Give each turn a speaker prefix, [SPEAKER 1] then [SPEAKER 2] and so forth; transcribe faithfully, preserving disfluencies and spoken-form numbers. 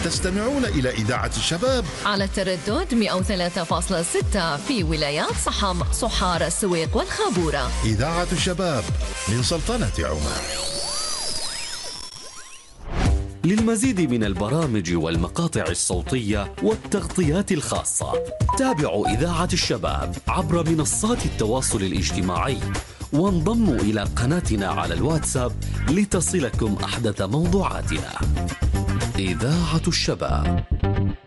[SPEAKER 1] تستمعون إلى إذاعة الشباب
[SPEAKER 2] على التردد مئة وثلاثة فاصلة ستة في ولايات صحم، صحار، السويق والخابورة.
[SPEAKER 1] إذاعة الشباب من سلطنة عمان.
[SPEAKER 3] للمزيد من البرامج والمقاطع الصوتية والتغطيات الخاصة تابعوا إذاعة الشباب عبر منصات التواصل الاجتماعي وانضموا إلى قناتنا على الواتساب لتصلكم أحدث موضوعاتنا. إذاعة الشباب.